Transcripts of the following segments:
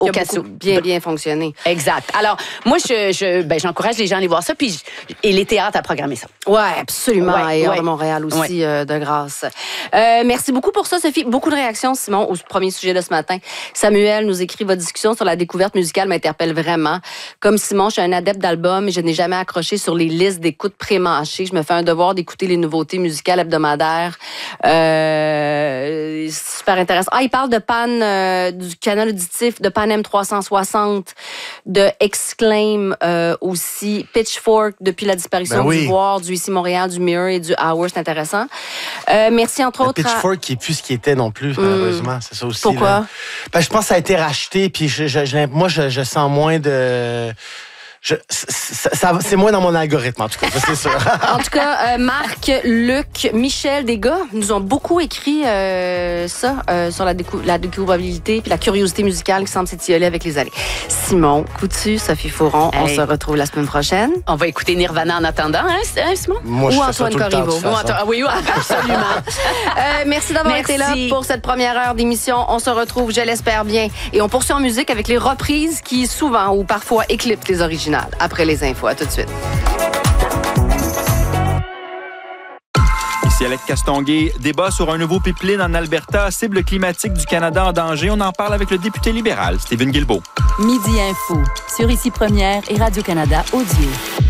au Cassou. Bien fonctionné. Exact. Alors, moi, j'encourage les gens à aller voir ça, et les théâtres à programmer ça. Oui, absolument. Et hors de Montréal aussi, de grâce. Merci beaucoup pour ça, Sophie. Beaucoup de réactions, Simon, au premier sujet de ce matin. Samuel nous écrit: votre discussion sur la découverte musicale m'interpelle vraiment. Comme Simon, je suis un adepte d'albums et je n'ai jamais accroché sur les listes d'écoute pré-mâchées. Je me fais un devoir d'écouter les nouveautés musicales hebdomadaires. Super intéressant. Il parle de panne du canal auditif, de Pan M360, de Exclaim aussi, Pitchfork depuis la disparition du Voir, du Ici Montréal, du Mirror et du Hour. C'est intéressant. Merci entre autres Pitchfork qui n'est plus ce qui était non plus, malheureusement. C'est ça aussi. Pourquoi? Je pense que ça a été racheté, puis moi, je sens moins de... c'est moins dans mon algorithme, en tout cas, c'est sûr. En tout cas, Marc, Luc, Michel, des gars, nous ont beaucoup écrit sur la découvrabilité puis la curiosité musicale qui semble s'étioler avec les années. Simon Coutu, Sophie Fauron, on se retrouve la semaine prochaine. On va écouter Nirvana en attendant, hein Simon? Moi, ou Antoine Corriveau. Oui, absolument. Merci d'avoir été là pour cette première heure d'émission. On se retrouve, je l'espère bien. Et on poursuit en musique avec les reprises qui souvent ou parfois éclipsent les originales. Après les infos, à tout de suite. Ici Alex Castonguay, débat sur un nouveau pipeline en Alberta, cible climatique du Canada en danger. On en parle avec le député libéral, Stephen Guilbeault. Midi Info, sur Ici Première et Radio-Canada Audio.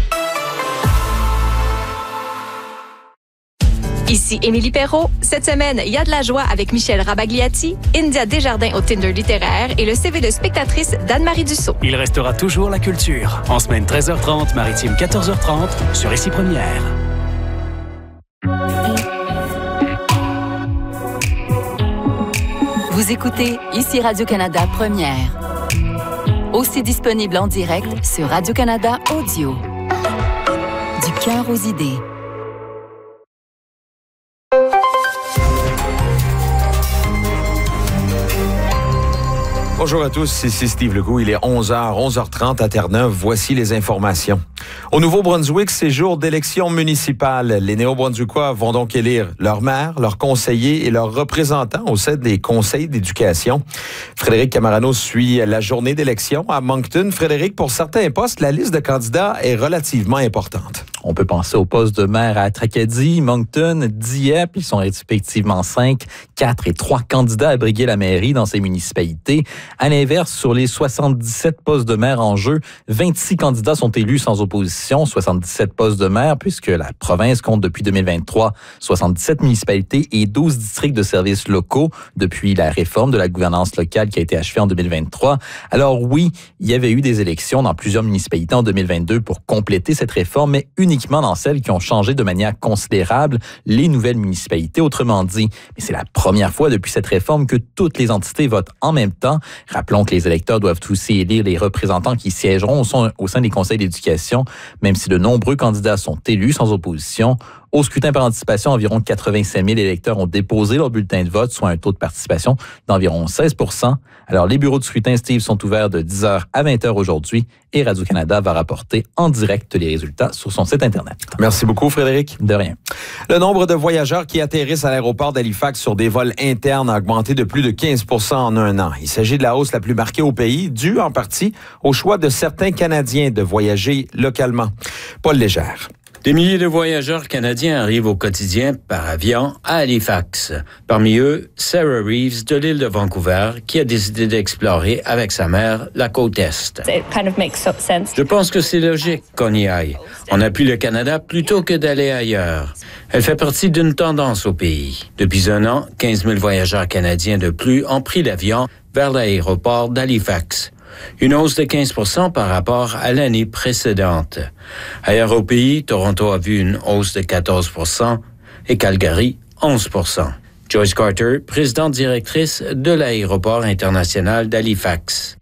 Ici Émilie Perrault. Cette semaine, il y a de la joie avec Michel Rabagliati, India Desjardins au Tinder littéraire et le CV de spectatrice d'Anne-Marie Dussault. Il restera toujours la culture. En semaine 13h30, maritime 14h30, sur Ici Première. Vous écoutez Ici Radio-Canada Première. Aussi disponible en direct sur Radio-Canada Audio. Du cœur aux idées. Bonjour à tous, ici Steve Legault. Il est 11h30 à Terre-Neuve. Voici les informations. Au Nouveau-Brunswick, c'est jour d'élection municipale. Les Néo-Brunswickois vont donc élire leur maire, leurs conseillers et leurs représentants au sein des conseils d'éducation. Frédéric Camarano suit la journée d'élection à Moncton. Frédéric, pour certains postes, la liste de candidats est relativement importante. On peut penser aux postes de maire à Tracadie, Moncton, Dieppe. Ils sont respectivement 5, 4 et 3 candidats à briguer la mairie dans ces municipalités. À l'inverse, sur les 77 postes de maire en jeu, 26 candidats sont élus sans opposition, 77 postes de maire, puisque la province compte depuis 2023 77 municipalités et 12 districts de services locaux depuis la réforme de la gouvernance locale qui a été achevée en 2023. Alors oui, il y avait eu des élections dans plusieurs municipalités en 2022 pour compléter cette réforme, mais uniquement dans celles qui ont changé de manière considérable les nouvelles municipalités. Autrement dit, mais c'est la première fois depuis cette réforme que toutes les entités votent en même temps. Rappelons que les électeurs doivent aussi élire les représentants qui siégeront au sein des conseils d'éducation, même si de nombreux candidats sont élus sans opposition. Au scrutin par anticipation, environ 85 000 électeurs ont déposé leur bulletin de vote, soit un taux de participation d'environ 16 %. Alors, les bureaux de scrutin, Steve, sont ouverts de 10h à 20h aujourd'hui et Radio-Canada va rapporter en direct les résultats sur son site Internet. Merci beaucoup, Frédéric. De rien. Le nombre de voyageurs qui atterrissent à l'aéroport d'Halifax sur des vols internes a augmenté de plus de 15 % en un an. Il s'agit de la hausse la plus marquée au pays, due en partie au choix de certains Canadiens de voyager localement. Paul Légère. Des milliers de voyageurs canadiens arrivent au quotidien par avion à Halifax. Parmi eux, Sarah Reeves de l'île de Vancouver qui a décidé d'explorer avec sa mère la côte Est. Je pense que c'est logique qu'on y aille. On appuie le Canada plutôt que d'aller ailleurs. Elle fait partie d'une tendance au pays. Depuis un an, 15 000 voyageurs canadiens de plus ont pris l'avion vers l'aéroport d'Halifax. Une hausse de 15 % par rapport à l'année précédente. Ailleurs au pays, Toronto a vu une hausse de 14 % et Calgary, 11 %. Joyce Carter, présidente-directrice de l'aéroport international d'Halifax.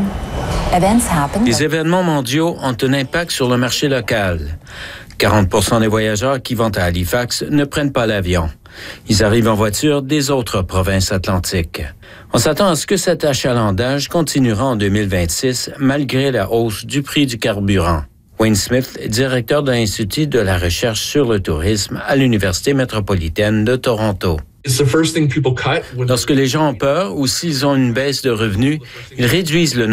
Les événements mondiaux ont un impact sur le marché local. 40 % des voyageurs qui vont à Halifax ne prennent pas l'avion. Ils arrivent en voiture des autres provinces atlantiques. On s'attend à ce que cet achalandage continuera en 2026 malgré la hausse du prix du carburant. Wayne Smith, directeur de l'Institut de la recherche sur le tourisme à l'Université métropolitaine de Toronto. Lorsque les gens ont peur ou s'ils ont une baisse de revenus, ils réduisent le